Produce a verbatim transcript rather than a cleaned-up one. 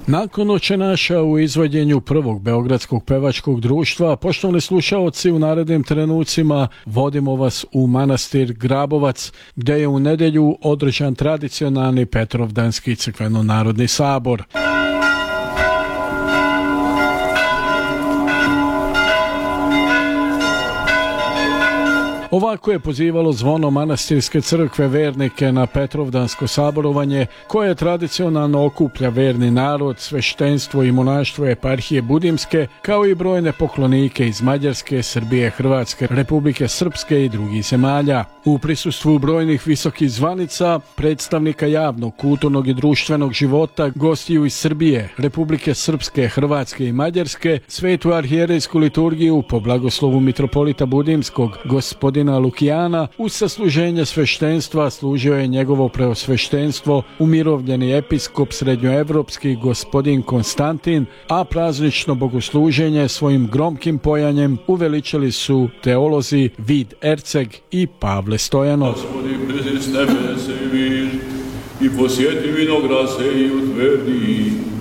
Nakon noćenaša u izvođenju prvog beogradskog pevačkog društva, poštovani slušaoci, u narednim trenucima vodimo vas u manastir Grabovac, gdje je u nedjelju održan tradicionalni Petrovdanski crkveno-narodni sabor. Ovako je pozivalo zvono manastirske crkve vernike na Petrovdansko saborovanje, koje tradicionalno okuplja verni narod, sveštenstvo i monaštvo eparhije Budimske, kao i brojne poklonike iz Mađarske, Srbije, Hrvatske, Republike Srpske i drugih zemalja. U prisustvu brojnih visokih zvanica, predstavnika javnog, kulturnog i društvenog života, gostiju iz Srbije, Republike Srpske, Hrvatske i Mađarske, svetu arhijerejsku liturgiju po blagoslovu mitropolita Budimskog, gospodina Lukijana, uz sasluženje sveštenstva služio je njegovo preosveštenstvo, umirovljeni episkop srednjoevropski gospodin Konstantin, a praznično bogosluženje svojim gromkim pojanjem uveličali su teolozi Vid Erceg i Pavle Stojanov. Gospodi, prizi s nebe se viš i posjeti vinograd se i utvrdi.